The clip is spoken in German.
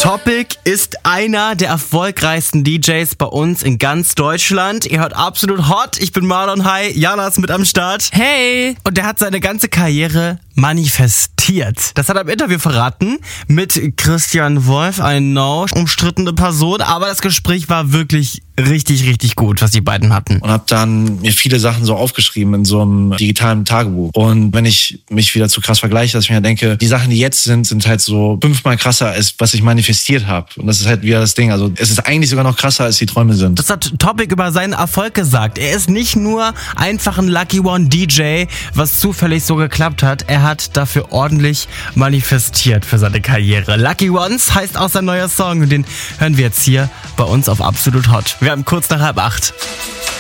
Topic ist einer der erfolgreichsten DJs bei uns in ganz Deutschland. Ihr hört Absolut Hot. Ich bin Marlon. Hi, Jana ist mit am Start. Hey! Und der hat seine ganze Karriere manifestiert. Das hat er im Interview verraten mit Christian Wolf, eine umstrittene Person. Aber das Gespräch war wirklich richtig, richtig gut, was die beiden hatten. Und habe dann mir viele Sachen so aufgeschrieben in so einem digitalen Tagebuch. Und wenn ich mich wieder zu krass vergleiche, dass ich mir denke, die Sachen, die jetzt sind halt so 5-mal krasser als was ich manifestiert habe. Und das ist halt wieder das Ding. Also es ist eigentlich sogar noch krasser, als die Träume sind. Das hat Topic über seinen Erfolg gesagt. Er ist nicht nur einfach ein Lucky One DJ, was zufällig so geklappt hat. Er hat dafür ordentlich manifestiert für seine Karriere. Lucky Ones heißt auch sein neuer Song und den hören wir jetzt hier bei uns auf Absolut Hot. Wir haben kurz nach 7:30.